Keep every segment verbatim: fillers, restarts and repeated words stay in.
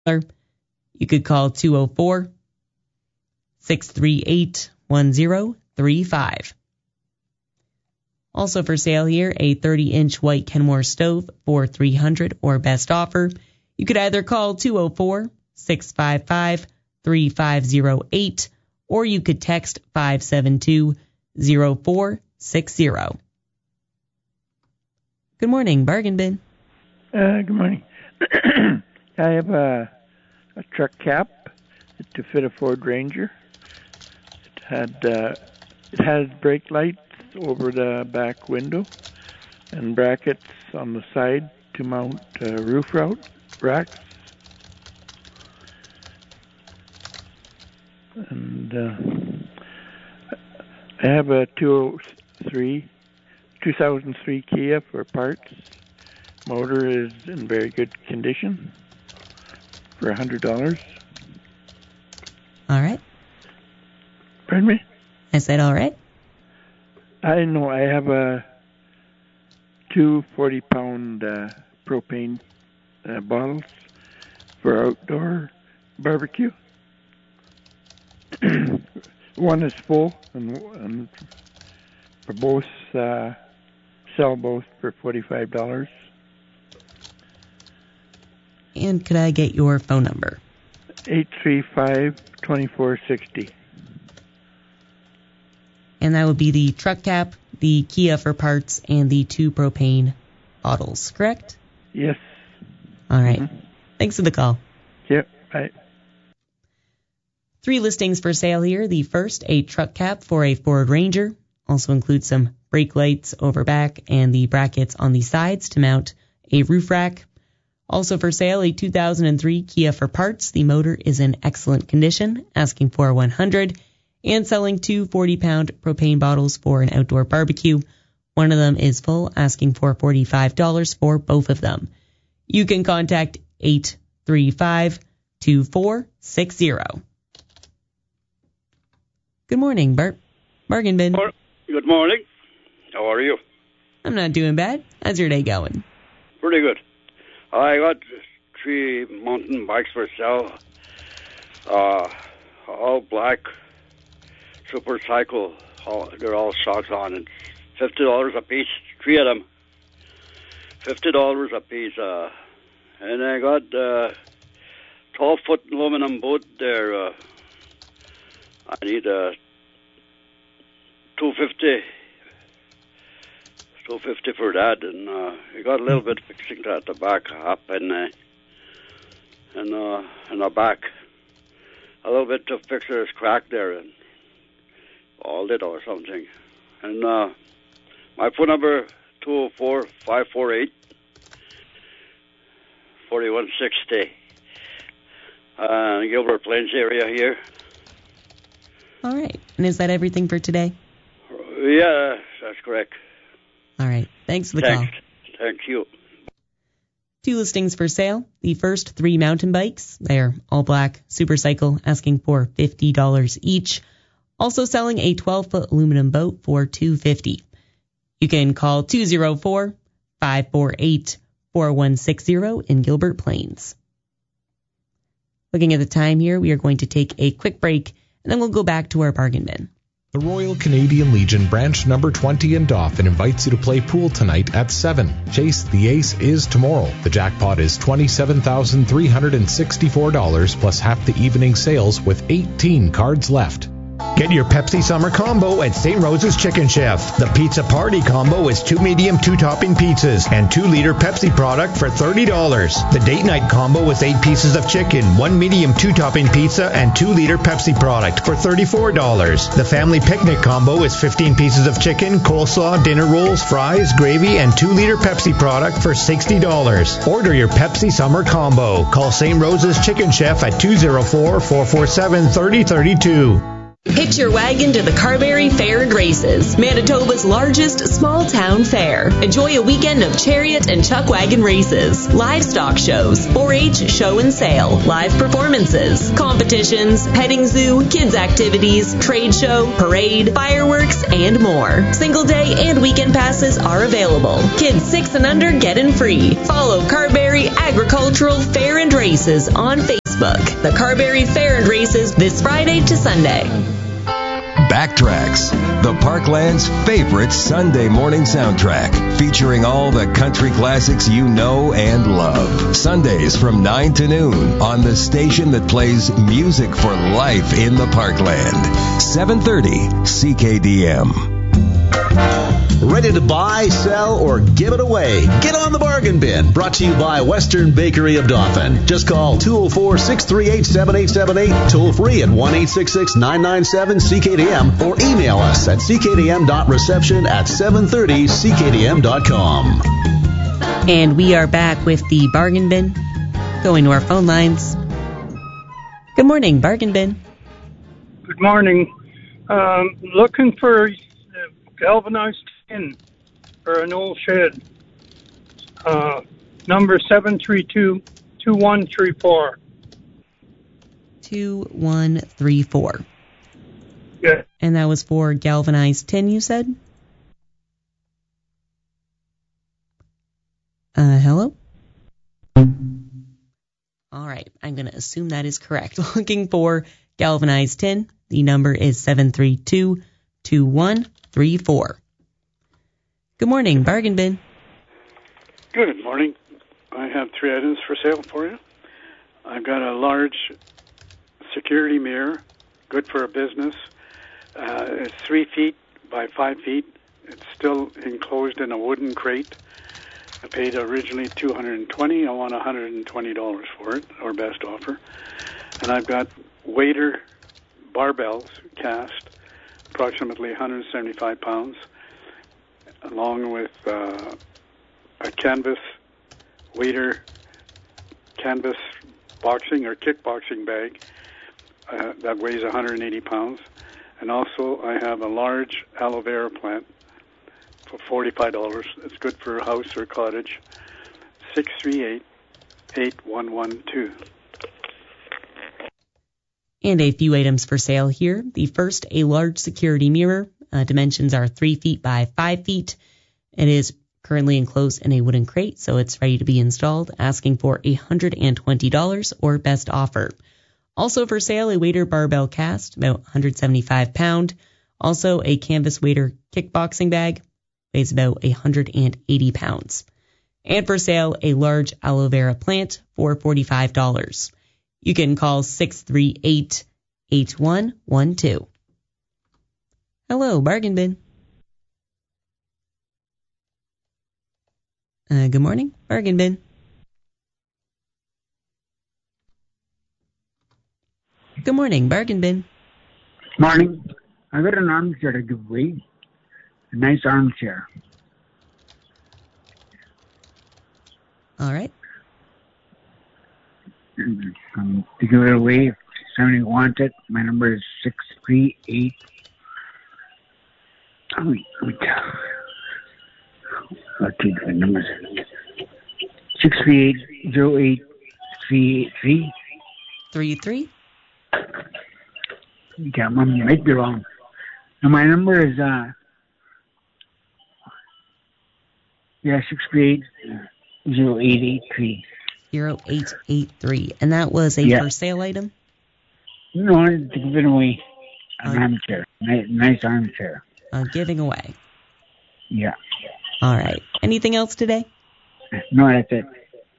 You could call two oh four, six three eight, one oh three five. Also for sale here, a thirty-inch white Kenmore stove for three hundred dollars or best offer. You could either call two oh four, six five five, three five oh eight or you could text five seven two, oh four six oh. Good morning, Bargain Bin. Uh, good morning. I have a, a truck cap to fit a Ford Ranger. It had uh, it had brake lights over the back window and brackets on the side to mount uh, roof route racks. And uh, I have a two oh three, two thousand three Kia for parts. Motor is in very good condition for one hundred dollars. All right. Pardon me? I said all right. I know I have a two forty-pound uh, propane uh, bottles for outdoor barbecue. One is full, and, and for both, uh, sell both for forty-five dollars. And could I get your phone number? eight three five, two four six zero. And that would be the truck cap, the Kia for parts, and the two propane bottles, correct? Yes. All right. Mm-hmm. Thanks for the call. Yep. Right. Three listings for sale here. The first, a truck cap for a Ford Ranger. Also includes some brake lights over back and the brackets on the sides to mount a roof rack. Also for sale, a two thousand three Kia for parts. The motor is in excellent condition, asking for one hundred dollars. And selling two forty-pound propane bottles for an outdoor barbecue. One of them is full, asking for forty-five dollars for both of them. You can contact eight three five, two four six zero. Good morning, Bart. Bargain Bin. Good morning. How are you? I'm not doing bad. How's your day going? Pretty good. I got three mountain bikes for sale. Uh, all black. Super Cycle, all, they're all shocks on it. Fifty dollars a piece, three of them. Fifty dollars a piece. Uh, and I got uh, twelve foot aluminum boat there. Uh, I need a two fifty. Two fifty for that, and uh, you got a little bit fixing at the back up and uh, and uh, and the back. A little bit to fix this crack there and. All it or something. And uh, my phone number, two oh four, five four eight, four one six zero. Uh, Gilbert Plains area here. All right. And is that everything for today? Yeah, that's correct. All right. Thanks for the Thanks. call. Thank you. Two listings for sale. The first, three mountain bikes. They're all black, Super Cycle, asking for fifty dollars each. Also selling a twelve foot aluminum boat for two hundred fifty dollars. You can call two oh four, five four eight, four one six zero in Gilbert Plains. Looking at the time here, we are going to take a quick break, and then we'll go back to our bargain bin. The Royal Canadian Legion branch number twenty in Dauphin invites you to play pool tonight at seven. Chase the Ace is tomorrow. The jackpot is twenty-seven thousand three hundred sixty-four dollars plus half the evening sales with eighteen cards left. Get your Pepsi Summer Combo at Saint Rose's Chicken Chef. The Pizza Party Combo is two medium, two topping pizzas and two liter Pepsi product for thirty dollars. The Date Night Combo is eight pieces of chicken, one medium, two topping pizza and two liter Pepsi product for thirty-four dollars. The Family Picnic Combo is fifteen pieces of chicken, coleslaw, dinner rolls, fries, gravy and two liter Pepsi product for sixty dollars. Order your Pepsi Summer Combo. Call Saint Rose's Chicken Chef at two oh four, four four seven, three oh three two. Hitch your wagon to the Carberry Fair and Races, Manitoba's largest small-town fair. Enjoy a weekend of chariot and chuck wagon races, livestock shows, four H show and sale, live performances, competitions, petting zoo, kids activities, trade show, parade, fireworks, and more. Single day and weekend passes are available. Kids six and under get in free. Follow Carberry Agricultural Fair and Races on Facebook. The Carberry Fair and Races this Friday to Sunday. Backtracks, the Parkland's favorite Sunday morning soundtrack, featuring all the country classics you know and love. Sundays from nine to noon on the station that plays music for life in the Parkland. seven thirty C K D M. Ready to buy, sell, or give it away? Get on the bargain bin. Brought to you by Western Bakery of Dauphin. Just call two oh four, six three eight, seven eight seven eight, toll free at one eight six six, nine nine seven, C K D M, or email us at c k d m dot reception at seven thirty c k d m dot com. And we are back with the bargain bin. Going to our phone lines. Good morning, bargain bin. Good morning. Um, looking for galvanized tin for an old shed. Uh, number seven three two, two one three four. two one three four. Yeah. And that was for galvanized tin, you said? Uh, hello? All right, I'm going to assume that is correct. Looking for galvanized tin. The number is seven three two, two one three four. Good morning, bargain bin. Good morning. I have three items for sale for you. I've got a large security mirror, good for a business. Uh, it's three feet by five feet. It's still enclosed in a wooden crate. I paid originally two hundred twenty dollars. I want one hundred twenty dollars for it, or best offer. And I've got waiter barbells cast, approximately one hundred seventy-five pounds, along with uh, a canvas waiter canvas boxing or kickboxing bag uh, that weighs one hundred eighty pounds. And also I have a large aloe vera plant for forty-five dollars. It's good for a house or cottage. six three eight, eight one one two. And a few items for sale here. The first, a large security mirror. Uh, dimensions are three feet by five feet. It is currently enclosed in a wooden crate, so it's ready to be installed, asking for one hundred twenty dollars or best offer. Also for sale, a waiter barbell cast, about one hundred seventy-five pound. Also a canvas waiter kickboxing bag, weighs about one hundred eighty pounds. And for sale, a large aloe vera plant for forty-five dollars. You can call six three eight, eight one one two. Hello, bargain bin. Uh, good morning, bargain bin. Good morning, bargain bin. Morning. I got an armchair to give away. A nice armchair. All right. Um, to give it away, if somebody wants it, my number is six three eight. Oh, wait, wait. I'll take the numbers. six three eight, zero eight three eight three. Three three. Yeah, Mom, you might be wrong. Now my number is uh, yeah, six three eight, zero eight eight three. zero eight eight three. And that was a Yeah. for sale item? No, I wanted to give it away. An Uh, armchair. Nice, nice armchair. Uh, giving away. Yeah. All right. Anything else today? No, that's it.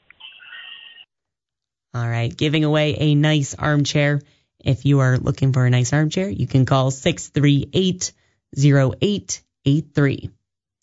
All right. Giving away a nice armchair. If you are looking for a nice armchair, you can call six three eight, zero eight eight three.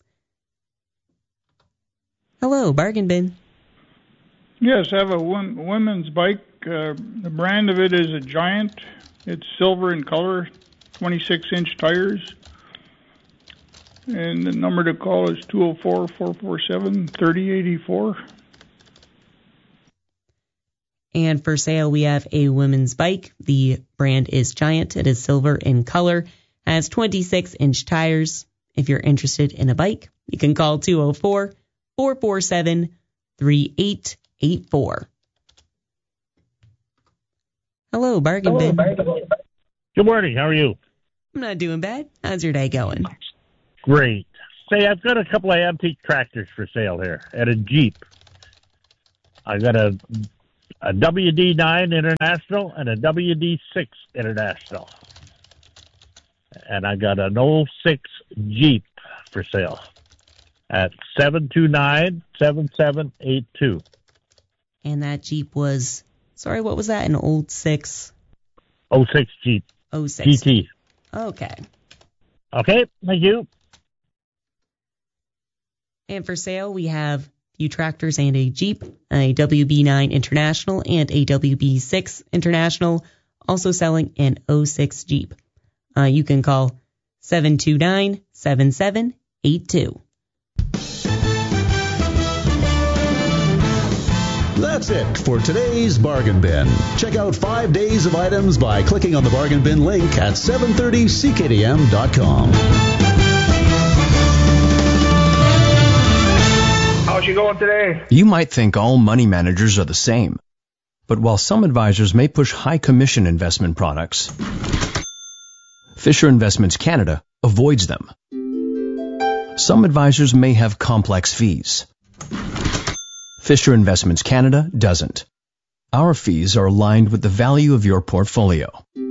Hello, bargain bin. Yes, I have a wom- women's bike. Uh, the brand of it is a Giant. It's silver in color, twenty-six inch tires. And the number to call is two oh four, four four seven, three oh eight four. And for sale, we have a women's bike. The brand is Giant. It is silver in color, has twenty-six inch tires. If you're interested in a bike, you can call two oh four, four four seven, three eight eight four. Hello, Bargain Hello, Bin. Bargain. Good morning. How are you? I'm not doing bad. How's your day going? Great. Say, I've got a couple of antique tractors for sale here and a Jeep. I got a a W D nine International and a W D six International. And I got an oh six Jeep for sale at seven two nine, seven seven eight two. And that Jeep was, sorry, what was that? An old six? oh six Jeep. oh six. G T. Okay. Okay, thank you. And for sale, we have a few tractors and a Jeep, a W B nine International and a W B six International, also selling an oh six Jeep. Uh, you can call seven two nine, seven seven eight two. That's it for today's Bargain Bin. Check out five days of items by clicking on the Bargain Bin link at seven thirty C K D M dot com. How's you going today? You might think all money managers are the same. But while some advisors may push high commission investment products, Fisher Investments Canada avoids them. Some advisors may have complex fees. Fisher Investments Canada doesn't. Our fees are aligned with the value of your portfolio.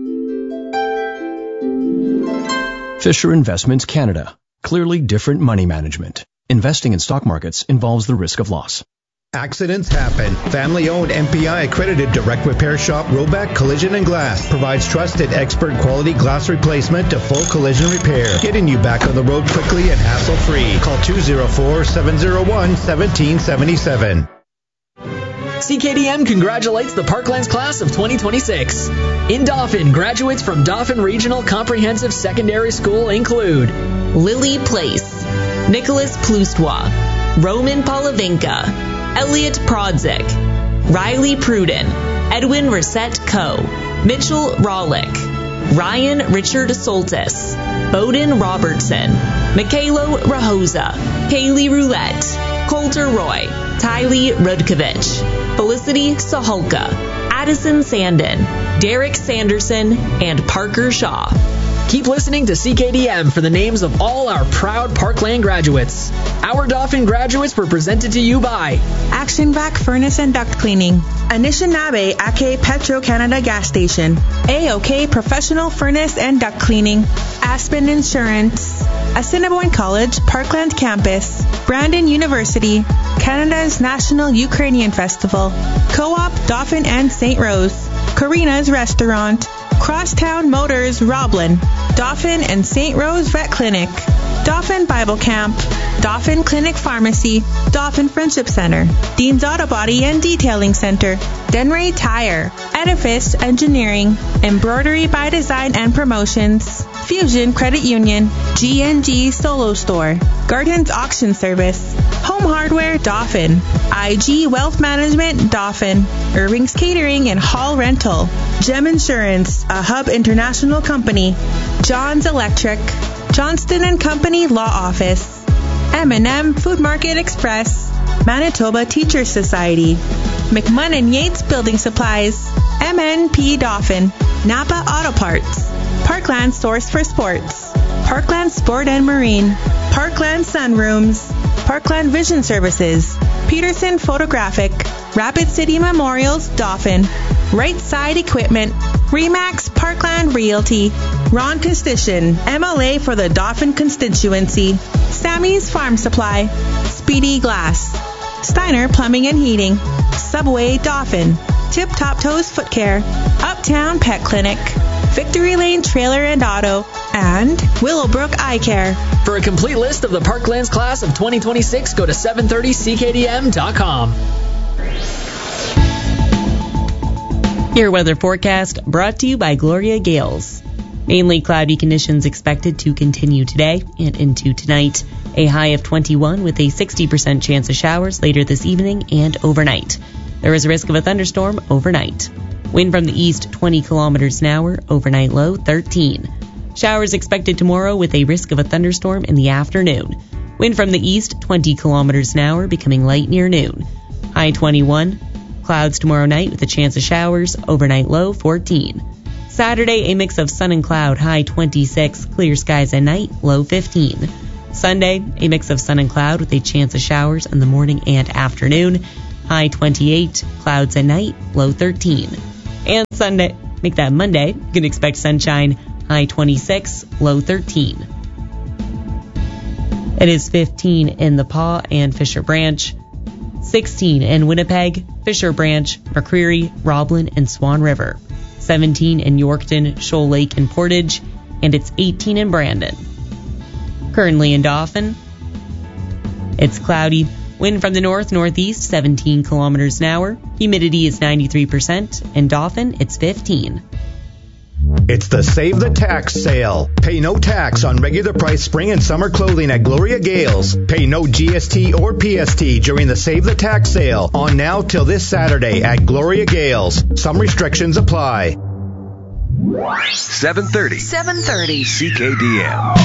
Fisher Investments Canada. Clearly different money management. Investing in stock markets involves the risk of loss. Accidents happen. Family-owned M P I-accredited direct repair shop Roback Collision and Glass provides trusted expert quality glass replacement to full collision repair, getting you back on the road quickly and hassle-free. Call two oh four, seven oh one, one seven seven seven. C K D M congratulates the Parklands class of twenty twenty-six. In Dauphin, graduates from Dauphin Regional Comprehensive Secondary School include Lily Place, Nicholas Plustua, Roman Polavinka, Elliot Prodzik, Riley Pruden, Edwin Reset Coe, Mitchell Rawlick, Ryan Richard Soltis, Bowden Robertson, Mikhailo Rahosa, Kaylee Roulette, Coulter Roy, Tylee Rudkovich, Felicity Saholka, Addison Sandin, Derek Sanderson, and Parker Shaw. Keep listening to C K D M for the names of all our proud Parkland graduates. Our Dauphin graduates were presented to you by Action Vac Furnace and Duct Cleaning, Anishinaabe Ake Petro Canada Gas Station, A O K Professional Furnace and Duct Cleaning, Aspen Insurance, Assiniboine College Parkland Campus, Brandon University, Canada's National Ukrainian Festival, Co-op Dauphin and Saint Rose, Karina's Restaurant, Crosstown Motors Roblin, Dauphin and Saint Rose Vet Clinic, Dauphin Bible Camp, Dauphin Clinic Pharmacy, Dauphin Friendship Center, Dean's Auto Body and Detailing Center, Denray Tire, Edifice Engineering, Embroidery by Design and Promotions, Fusion Credit Union, G and G Solo Store, Gardens Auction Service, Home Hardware Dauphin, I G Wealth Management Dauphin, Irving's Catering and Hall Rental, Gem Insurance, a Hub International Company, John's Electric, Johnston and Company Law Office, M and M Food Market Express, Manitoba Teachers Society, McMunn Yates Building Supplies, M N P Dauphin, Napa Auto Parts, Parkland Source for Sports, Parkland Sport and Marine, Parkland Sunrooms, Parkland Vision Services, Peterson Photographic, Rapid City Memorials Dauphin, Right Side Equipment, Remax Parkland Realty, Ron Costician, M L A for the Dauphin constituency, Sammy's Farm Supply, Speedy Glass, Steiner Plumbing and Heating, Subway Dauphin, Tip Top Toes Foot Care, Uptown Pet Clinic, Victory Lane Trailer and Auto, and Willowbrook Eye Care. For a complete list of the Parklands class of twenty twenty-six, go to seven thirty C K D M dot com. Your weather forecast brought to you by Gloria Gales. Mainly cloudy conditions expected to continue today and into tonight. A high of twenty-one with a sixty percent chance of showers later this evening and overnight. There is a risk of a thunderstorm overnight. Wind from the east twenty kilometers an hour, overnight low thirteen. Showers expected tomorrow with a risk of a thunderstorm in the afternoon. Wind from the east twenty kilometers an hour, becoming light near noon. High twenty-one. Clouds tomorrow night with a chance of showers, overnight low fourteen. Saturday, a mix of sun and cloud, high twenty-six. Clear skies at night, low fifteen. Sunday, a mix of sun and cloud with a chance of showers in the morning and afternoon, high twenty-eight. Clouds at night, low thirteen. And Sunday, make that Monday, you can expect sunshine, high twenty-six, low thirteen. It is fifteen in the Paw and Fisher Branch, sixteen in Winnipeg, Fisher Branch, McCreary, Roblin, and Swan River, seventeen in Yorkton, Shoal Lake, and Portage, and it's eighteen in Brandon. Currently in Dauphin, it's cloudy. Wind from the north-northeast, seventeen kilometers an hour. Humidity is ninety-three percent. In Dauphin, it's fifteen. It's the Save the Tax sale. Pay no tax on regular price spring and summer clothing at Gloria Gales. Pay no G S T or P S T during the Save the Tax sale on now till this Saturday at Gloria Gales. Some restrictions apply. seven thirty. seven thirty. C K D M.